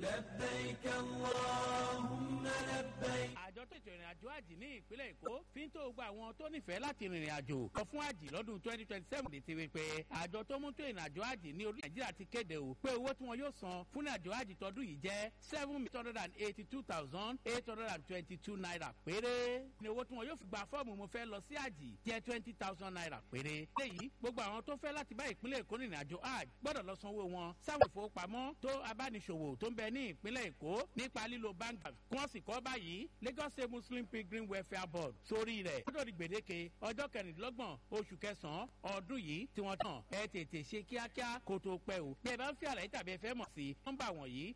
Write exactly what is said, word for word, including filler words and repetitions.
لبيك اللهم لبيك. àjọ tó ètò ìrìn àjò àjì ní ìpínlẹ̀ èkó fi ń tó gba àwọn tó nífẹ̀ẹ́ láti rìnrìn àjò lọ fún àjì lọ́dún twenty twenty seven lè ti wí pé àjọ tó mú tó ìrìn àjò àjì ní orílẹ̀ nàìjíríà ti kéde o pé owó tí wọn yóò san fún àjò àjì tọdún yìí jẹ́ seven hundred and eighty two thousand eight hundred and twenty two naira péré ní owó tí wọn yóò fi gba fọ́ọ̀mù mo fẹ́ lọ sí àjì jẹ́ twenty thousand naira péré. léyìí gbogbo àwọn tó fẹ́ láti bá ìpínlẹ̀ èkó rìnrìn àjò àjì gbọ́dọ̀ lọ sanwó wọn sáwọn ìfowópamọ́ tó abániṣòwò tó ń bẹ ní ìpínlẹ̀ èkó nípa lílo bank kí wọ́n sì kọ́ báyìí Lagos State Muslim Pilgrim Welfare Board sórí rẹ̀ lọ́dọ̀ di gbèdéke ọjọ́ kẹrìndínlọ́gbọ̀n oṣù kẹsàn-án ọdún yìí tí wọ́n tàn ẹ tètè ṣe kíákíá kó tó pẹ́ o bí ẹ bá ń fi àlàyé tàbí ẹ fẹ́ mọ̀ sí nọ́mbà wọ̀nyí